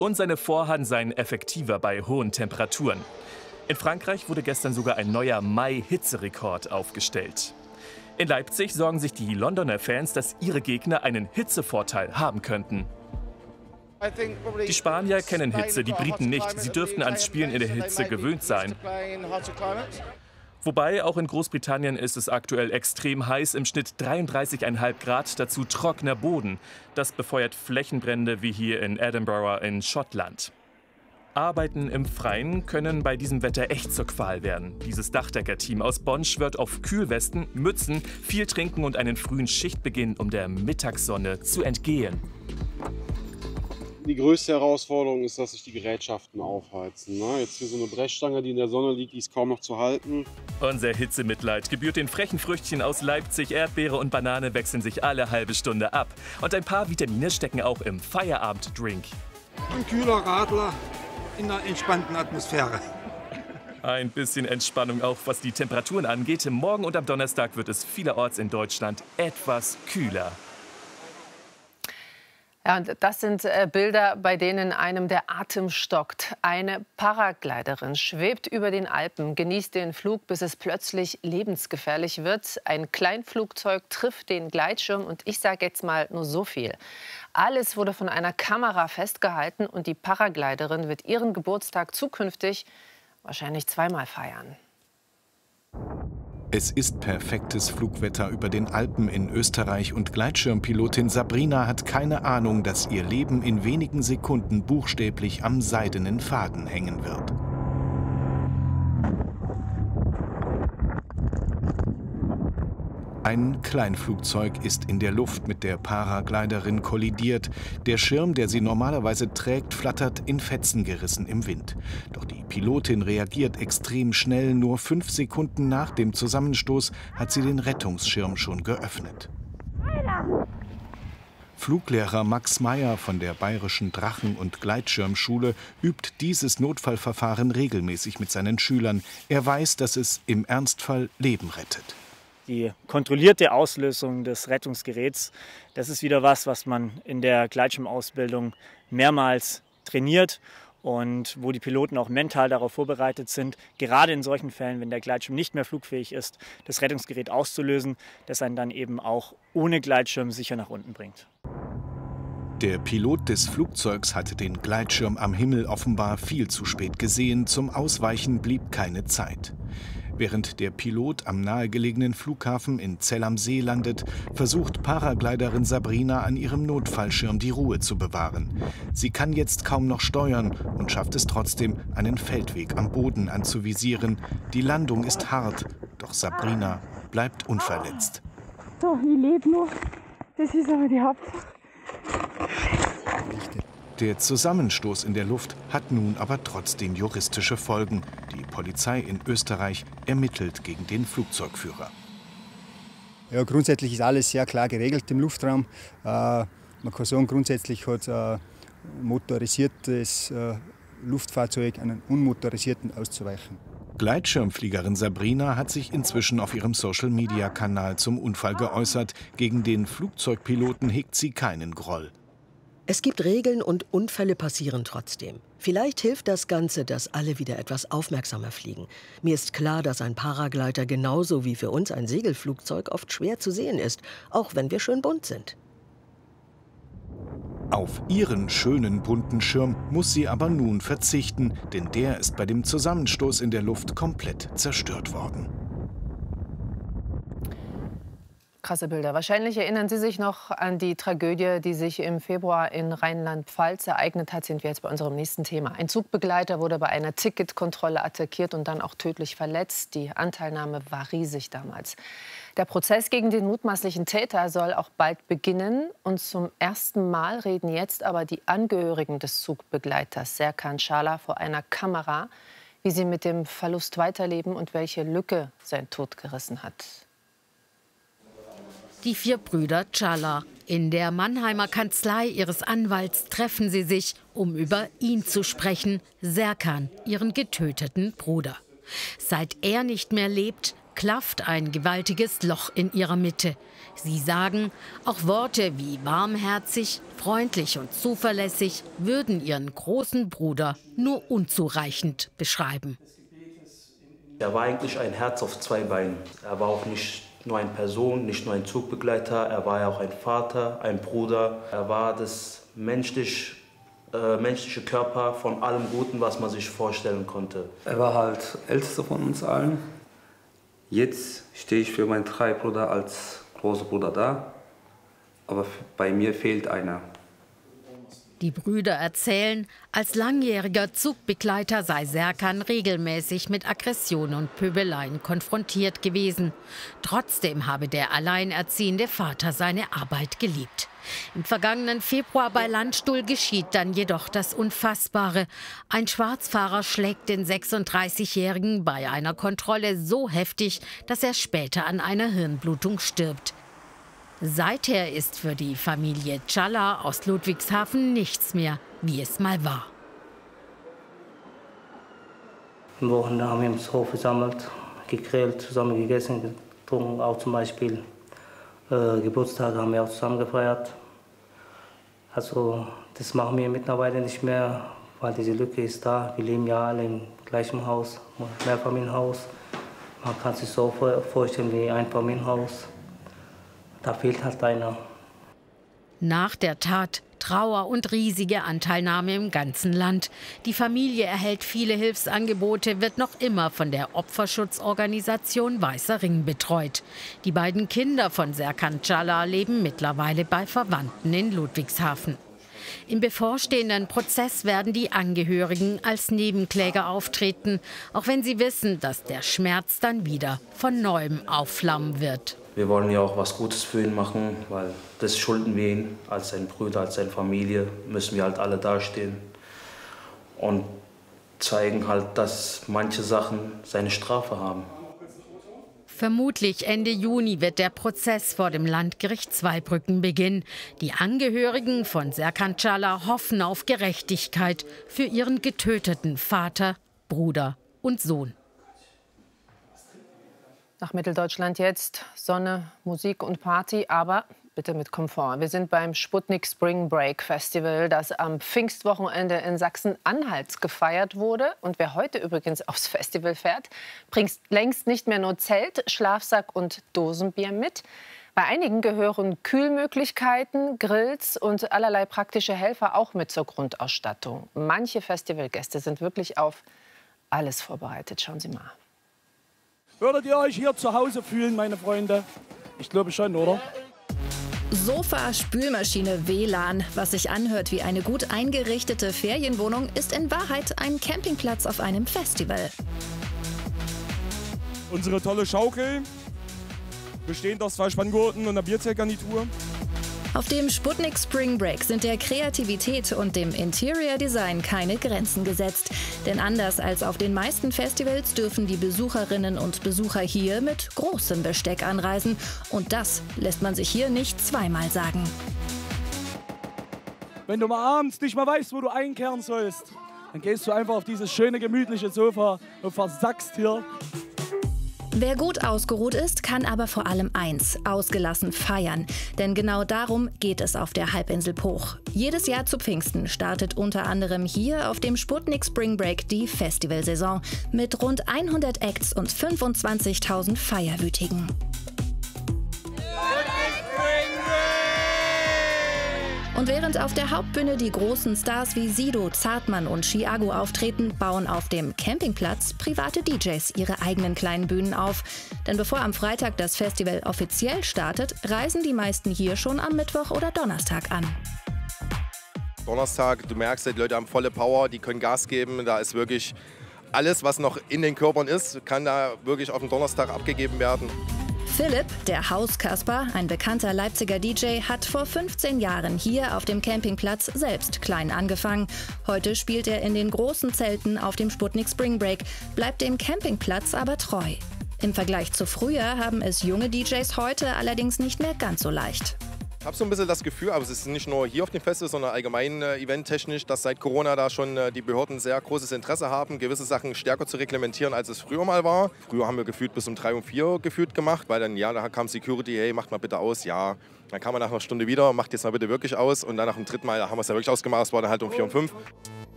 Und seine Vorhaben seien effektiver bei hohen Temperaturen. In Frankreich wurde gestern sogar ein neuer Mai-Hitzerekord aufgestellt. In Leipzig sorgen sich die Londoner Fans, dass ihre Gegner einen Hitzevorteil haben könnten. Die Spanier kennen Hitze, die Briten nicht. Sie dürften ans Spielen in der Hitze gewöhnt sein. Wobei, auch in Großbritannien ist es aktuell extrem heiß, im Schnitt 33,5 Grad, dazu trockener Boden. Das befeuert Flächenbrände wie hier in Edinburgh in Schottland. Arbeiten im Freien können bei diesem Wetter echt zur Qual werden. Dieses Dachdecker-Team aus Bonn schwört auf Kühlwesten, Mützen, viel trinken und einen frühen Schichtbeginn, um der Mittagssonne zu entgehen. Die größte Herausforderung ist, dass sich die Gerätschaften aufheizen. Jetzt hier so eine Brechstange, die in der Sonne liegt, die ist kaum noch zu halten. Unser Hitzemitleid gebührt den frechen Früchtchen aus Leipzig. Erdbeere und Banane wechseln sich alle halbe Stunde ab. Und ein paar Vitamine stecken auch im Feierabenddrink. Ein kühler Radler in einer entspannten Atmosphäre. Ein bisschen Entspannung auch, was die Temperaturen angeht. Morgen und am Donnerstag wird es vielerorts in Deutschland etwas kühler. Ja, und das sind Bilder, bei denen einem der Atem stockt. Eine Paragliderin schwebt über den Alpen, genießt den Flug, bis es plötzlich lebensgefährlich wird. Ein Kleinflugzeug trifft den Gleitschirm und ich sage jetzt mal nur so viel. Alles wurde von einer Kamera festgehalten und die Paragliderin wird ihren Geburtstag zukünftig wahrscheinlich zweimal feiern. Es ist perfektes Flugwetter über den Alpen in Österreich und Gleitschirmpilotin Sabrina hat keine Ahnung, dass ihr Leben in wenigen Sekunden buchstäblich am seidenen Faden hängen wird. Ein Kleinflugzeug ist in der Luft mit der Paragliderin kollidiert. Der Schirm, der sie normalerweise trägt, flattert in Fetzen gerissen im Wind. Doch die Pilotin reagiert extrem schnell. Nur 5 Sekunden nach dem Zusammenstoß hat sie den Rettungsschirm schon geöffnet. Fluglehrer Max Meyer von der Bayerischen Drachen- und Gleitschirmschule übt dieses Notfallverfahren regelmäßig mit seinen Schülern. Er weiß, dass es im Ernstfall Leben rettet. Die kontrollierte Auslösung des Rettungsgeräts, das ist wieder was man in der Gleitschirmausbildung mehrmals trainiert und wo die Piloten auch mental darauf vorbereitet sind, gerade in solchen Fällen, wenn der Gleitschirm nicht mehr flugfähig ist, das Rettungsgerät auszulösen, das einen dann eben auch ohne Gleitschirm sicher nach unten bringt. Der Pilot des Flugzeugs hatte den Gleitschirm am Himmel offenbar viel zu spät gesehen. Zum Ausweichen blieb keine Zeit. Während der Pilot am nahegelegenen Flughafen in Zell am See landet, versucht Paragliderin Sabrina an ihrem Notfallschirm die Ruhe zu bewahren. Sie kann jetzt kaum noch steuern und schafft es trotzdem, einen Feldweg am Boden anzuvisieren. Die Landung ist hart, doch Sabrina bleibt unverletzt. So, ich lebe noch. Das ist aber die Hauptsache. Der Zusammenstoß in der Luft hat nun aber trotzdem juristische Folgen. Die Polizei in Österreich ermittelt gegen den Flugzeugführer. Ja, grundsätzlich ist alles sehr klar geregelt im Luftraum. Man kann sagen, grundsätzlich hat ein motorisiertes Luftfahrzeug einen unmotorisierten auszuweichen. Gleitschirmfliegerin Sabrina hat sich inzwischen auf ihrem Social-Media-Kanal zum Unfall geäußert. Gegen den Flugzeugpiloten hegt sie keinen Groll. Es gibt Regeln und Unfälle passieren trotzdem. Vielleicht hilft das Ganze, dass alle wieder etwas aufmerksamer fliegen. Mir ist klar, dass ein Paragleiter genauso wie für uns ein Segelflugzeug oft schwer zu sehen ist, auch wenn wir schön bunt sind. Auf ihren schönen bunten Schirm muss sie aber nun verzichten, denn der ist bei dem Zusammenstoß in der Luft komplett zerstört worden. Krasse Bilder. Wahrscheinlich erinnern Sie sich noch an die Tragödie, die sich im Februar in Rheinland-Pfalz ereignet hat. Sind wir jetzt bei unserem nächsten Thema. Ein Zugbegleiter wurde bei einer Ticketkontrolle attackiert und dann auch tödlich verletzt. Die Anteilnahme war riesig damals. Der Prozess gegen den mutmaßlichen Täter soll auch bald beginnen. Und zum ersten Mal reden jetzt aber die Angehörigen des Zugbegleiters Serkan Çağlar vor einer Kamera, wie sie mit dem Verlust weiterleben und welche Lücke sein Tod gerissen hat. Die 4 Brüder Çağlar. In der Mannheimer Kanzlei ihres Anwalts treffen sie sich, um über ihn zu sprechen, Serkan, ihren getöteten Bruder. Seit er nicht mehr lebt, klafft ein gewaltiges Loch in ihrer Mitte. Sie sagen, auch Worte wie warmherzig, freundlich und zuverlässig würden ihren großen Bruder nur unzureichend beschreiben. Er war eigentlich ein Herz auf zwei Beinen. Er war auch nicht nur eine Person, nicht nur ein Zugbegleiter, er war ja auch ein Vater, ein Bruder. Er war das menschliche Körper von allem Guten, was man sich vorstellen konnte. Er war halt ältester von uns allen. Jetzt stehe ich für meine 3 Brüder als großer Bruder da, aber bei mir fehlt einer. Die Brüder erzählen, als langjähriger Zugbegleiter sei Serkan regelmäßig mit Aggressionen und Pöbeleien konfrontiert gewesen. Trotzdem habe der alleinerziehende Vater seine Arbeit geliebt. Im vergangenen Februar bei Landstuhl geschieht dann jedoch das Unfassbare. Ein Schwarzfahrer schlägt den 36-Jährigen bei einer Kontrolle so heftig, dass er später an einer Hirnblutung stirbt. Seither ist für die Familie Calla aus Ludwigshafen nichts mehr, wie es mal war. Am Wochenende haben wir uns Hof versammelt, gegrillt, zusammen gegessen, getrunken, auch zum Beispiel Geburtstage haben wir auch zusammen gefeiert. Also das machen wir mittlerweile nicht mehr, weil diese Lücke ist da. Wir leben ja alle im gleichen Haus, Mehrfamilienhaus. Man kann sich so vorstellen wie ein Familienhaus. Da fehlt halt einer. Nach der Tat Trauer und riesige Anteilnahme im ganzen Land. Die Familie erhält viele Hilfsangebote, wird noch immer von der Opferschutzorganisation Weißer Ring betreut. Die beiden Kinder von Serkan Calla leben mittlerweile bei Verwandten in Ludwigshafen. Im bevorstehenden Prozess werden die Angehörigen als Nebenkläger auftreten, auch wenn sie wissen, dass der Schmerz dann wieder von Neuem aufflammen wird. Wir wollen ja auch was Gutes für ihn machen, weil das schulden wir ihm. Als sein Bruder, als seine Familie müssen wir halt alle dastehen und zeigen halt, dass manche Sachen seine Strafe haben. Vermutlich Ende Juni wird der Prozess vor dem Landgericht Zweibrücken beginnen. Die Angehörigen von Serkan Calla hoffen auf Gerechtigkeit für ihren getöteten Vater, Bruder und Sohn. Nach Mitteldeutschland jetzt Sonne, Musik und Party, aber bitte mit Komfort. Wir sind beim Sputnik Spring Break Festival, das am Pfingstwochenende in Sachsen-Anhalt gefeiert wurde. Und wer heute übrigens aufs Festival fährt, bringt längst nicht mehr nur Zelt, Schlafsack und Dosenbier mit. Bei einigen gehören Kühlmöglichkeiten, Grills und allerlei praktische Helfer auch mit zur Grundausstattung. Manche Festivalgäste sind wirklich auf alles vorbereitet. Schauen Sie mal. Würdet ihr euch hier zu Hause fühlen, meine Freunde? Ich glaube schon, oder? Sofa, Spülmaschine, WLAN. Was sich anhört wie eine gut eingerichtete Ferienwohnung, ist in Wahrheit ein Campingplatz auf einem Festival. Unsere tolle Schaukel, bestehend aus 2 Spanngurten und einer Bierzeltgarnitur. Auf dem Sputnik Spring Break sind der Kreativität und dem Interior Design keine Grenzen gesetzt. Denn anders als auf den meisten Festivals dürfen die Besucherinnen und Besucher hier mit großem Besteck anreisen. Und das lässt man sich hier nicht zweimal sagen. Wenn du mal abends nicht mal weißt, wo du einkehren sollst, dann gehst du einfach auf dieses schöne, gemütliche Sofa und versackst hier. Wer gut ausgeruht ist, kann aber vor allem eins: ausgelassen feiern. Denn genau darum geht es auf der Halbinsel Poch. Jedes Jahr zu Pfingsten startet unter anderem hier auf dem Sputnik Spring Break die Festivalsaison mit rund 100 Acts und 25.000 Feierwütigen. Und während auf der Hauptbühne die großen Stars wie Sido, Zartmann und Chiago auftreten, bauen auf dem Campingplatz private DJs ihre eigenen kleinen Bühnen auf. Denn bevor am Freitag das Festival offiziell startet, reisen die meisten hier schon am Mittwoch oder Donnerstag an. Donnerstag, du merkst, die Leute haben volle Power, die können Gas geben. Da ist wirklich alles, was noch in den Körpern ist, kann da wirklich auf den Donnerstag abgegeben werden. Philipp, der Hauskasper, ein bekannter Leipziger DJ, hat vor 15 Jahren hier auf dem Campingplatz selbst klein angefangen. Heute spielt er in den großen Zelten auf dem Sputnik Spring Break, bleibt dem Campingplatz aber treu. Im Vergleich zu früher haben es junge DJs heute allerdings nicht mehr ganz so leicht. Ich habe so ein bisschen das Gefühl, aber es ist nicht nur hier auf dem Festival, sondern allgemein eventtechnisch, dass seit Corona da schon die Behörden sehr großes Interesse haben, gewisse Sachen stärker zu reglementieren, als es früher mal war. Früher haben wir gefühlt bis um 3 und 4 gefühlt gemacht, weil dann, ja, da kam Security, hey, macht mal bitte aus, ja. Dann kam man nach einer Stunde wieder, macht jetzt mal bitte wirklich aus und dann nach dem dritten Mal haben wir es ja wirklich ausgemacht, es war dann halt um 4 und 5.